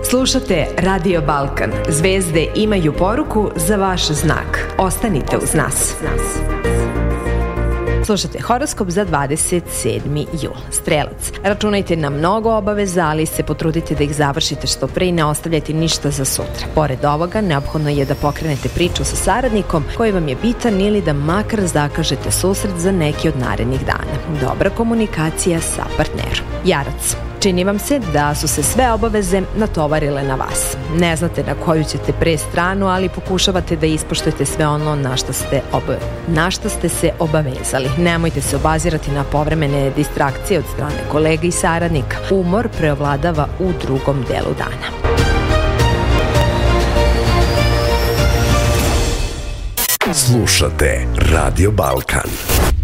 Slušate Radio Balkan. Zvezde imaju poruku za vaš znak. Ostanite uz nas. Slušate horoskop za 27. jul. Strelac. Računajte na mnogo obaveza, ali se potrudite da ih završite što pre i ne ostavljajte ništa za sutra. Pored ovoga, neophodno je da pokrenete priču sa saradnikom koji vam je bitan ili da makar zakažete susret za neki od narednih dana. Dobra komunikacija sa partnerom. Jarac. Čini vam se da su se sve obaveze natovarile na vas. Ne znate na koju ćete pre stranu, ali pokušavate da ispoštujete sve ono na šta ste se obavezali. Nemojte se obazirati na povremene distrakcije od strane kolega i saradnika. Umor preovladava u drugom delu dana. Slušate Radio Balkan.